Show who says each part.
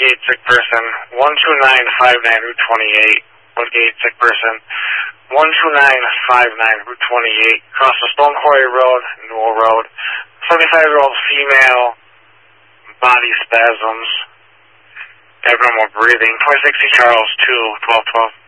Speaker 1: Woodgate, sick person. 12959, Route 28. Woodgate, sick person. 12959, Route 28. Across the Stone Quarry Road, Newell Road. 75-year-old female, body spasms. Abnormal breathing. 26C Charles 2, 1212.